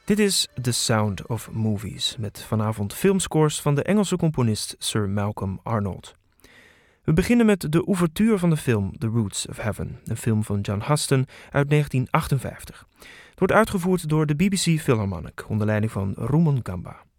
Dit is The Sound of Movies, met vanavond filmscores van de Engelse componist Sir Malcolm Arnold. We beginnen met de ouverture van de film The Roots of Heaven, een film van John Huston uit 1958. Het wordt uitgevoerd door de BBC Philharmonic onder leiding van Rumon Gamba.